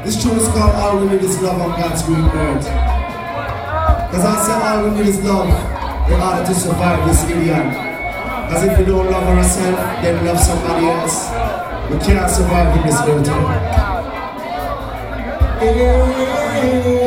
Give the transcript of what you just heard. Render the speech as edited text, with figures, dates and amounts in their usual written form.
This tune is called All We Need Is Love on God's Green Earth. Because I say all we need is love in order to survive this idiot. Because if we don't love ourselves, then love somebody else. We can't survive in this earth.